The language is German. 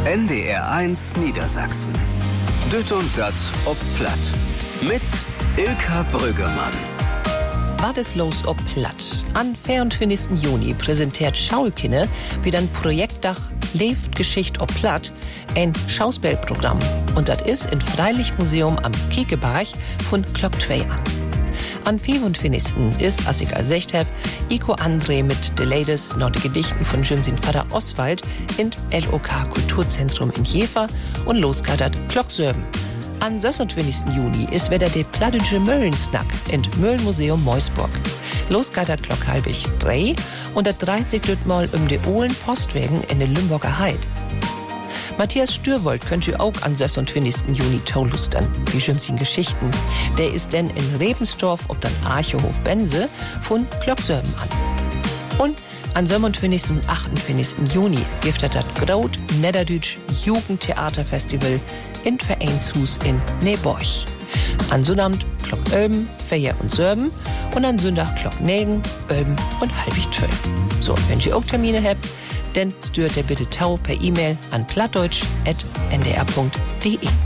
NDR1 Niedersachsen. Düt und dat ob Platt. Mit Ilka Brüggemann. Was ist los ob Platt? Am 24. Juni präsentiert Schaulkinne wieder ein Projektdach Leeft Geschicht ob Platt, ein Schauspielprogramm. Und das ist im Freilichtmuseum am Kiekeberg von Glock 2 an. Am 25. ist, als ich als gesagt habe, Iko André mit den Ladies noch die Gedichten von Jimsin Vater Oswald in LOK Kulturzentrum in Jever und losgeht Glock 7. Am 26. Juni ist wieder der Plattdeutsche Müllensnack im Müllmuseum Meusburg. Losgeht Glock 2:30 und das dreht sich dort mal die Ohlen Postwegen in den Limburger Heid. Matthias Stürwold könnt ihr auch am 26. Juni taulustern, wie Jimsin Geschichten. Der ist denn in Rebensdorf ob dann Archehof Bense von Glock 7 an. Und am 27. und 28. Juni gibt es das Graut Niederdütsch Jugendtheaterfestival in Vereinshus in Neborg. An Sonnabend Glock 11, Feier und Sörben und an Sonntag Glock 9, 11 und halb 12. So, wenn ihr auch Termine habt, dann stört ihr bitte Tau per E-Mail an plattdeutsch@ndr.de.